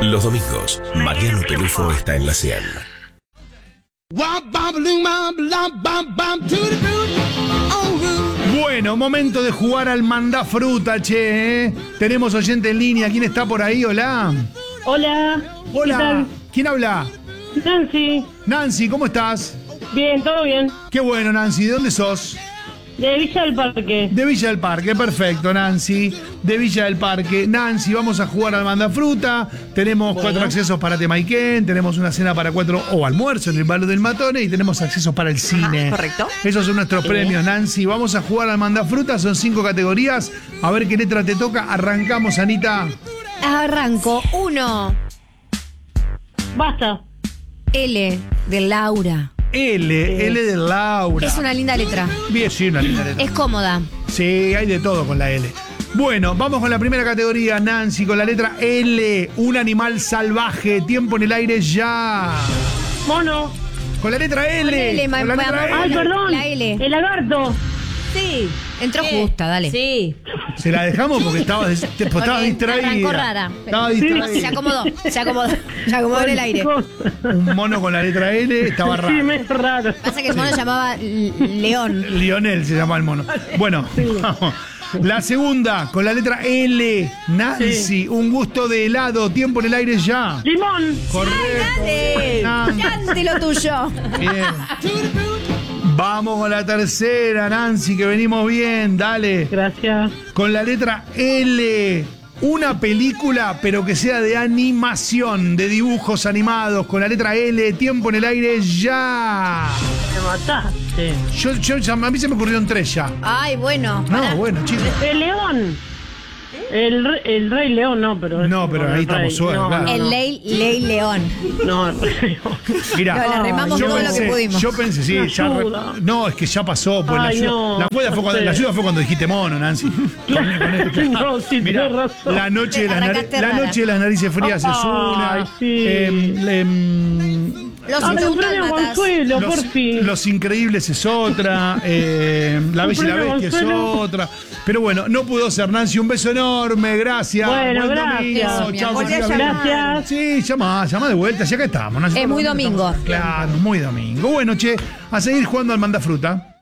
Los domingos, Mariano Pelufo está en la 100. Bueno, momento de jugar al mandá fruta, che. Tenemos oyente en línea. ¿Quién está por ahí? Hola. Hola. Hola. ¿Qué tal? ¿Quién habla? Nancy. Nancy, ¿cómo estás? Bien, todo bien. Qué bueno, Nancy. ¿De dónde sos? De Villa del Parque. De Villa del Parque, perfecto, Nancy. De Villa del Parque. Nancy, vamos a jugar al mandafruta. Tenemos 4 accesos para Temaiken, tenemos una cena para 4 o almuerzo en el Bar del Matone y tenemos accesos para el cine. Correcto. Esos son nuestros premios, Nancy. Vamos a jugar al mandafruta, son 5 categorías. A ver qué letra te toca. Arrancamos, Anita. Arranco. 1. Basta. L de Laura. L de Laura. Es una linda letra. Bien, sí, una linda letra. Es cómoda. Sí, hay de todo con la L. Bueno, vamos con la primera categoría, Nancy, con la letra L. Un animal salvaje. Tiempo en el aire ya. Mono. Con la letra L. Con la letra Ay, L. perdón. La L. El lagarto. Sí. Entró justa, dale. Sí. Se la dejamos porque estaba distraída. Arrancó rara. Estaba distraída. Se acomodó. Se acomodó en el aire. Un mono con la letra L estaba raro. Sí, me es raro. Pasa que el mono se llamaba León. Lionel se llama el mono. Bueno, vamos. La segunda, con la letra L. Nancy, Sí. un gusto de helado. Tiempo en el aire ya. Limón. Correcto. Dale. Nancy. Cante lo tuyo. Bien. Vamos con la tercera, Nancy, que venimos bien. Dale. Gracias. Con la letra L. Una película, pero que sea de animación, de dibujos animados. Con la letra L. Tiempo en el aire ya. Me mataste. A mí se me ocurrieron 3 ya. Ay, bueno. No, bueno, chicos. El león. El rey león, no, pero... No, pero ahí el estamos rey. suaves, No, claro. no, El no. Ley León. No, el rey león. Mirá, No, le remamos yo todo lo que pudimos. Yo pensé, sí, Me ya. ayuda. No, es que ya pasó. Pues Ay, no, la ayuda fue cuando, sí. la ayuda fue cuando dijiste mono, Nancy. No, sí, Mirá, tenés razón. la noche de Arrancaste rara. las narices frías es una. Ay, sí. Los Dame un premio Dálmatas. Consuelo, por fin. Los Increíbles es otra. La Bella y la premio Bestia es Consuelo. otra. Pero bueno, no pudo ser, Nancy. Un beso enorme, gracias. Bueno, Buen gracias. domingo. Mi Chau, amor. que sigas bien. Gracias. Sí, llama de vuelta, ya que estamos. Nosotros Es muy estamos- domingo. Claro, muy domingo. Bueno, che, a seguir jugando al mandafruta.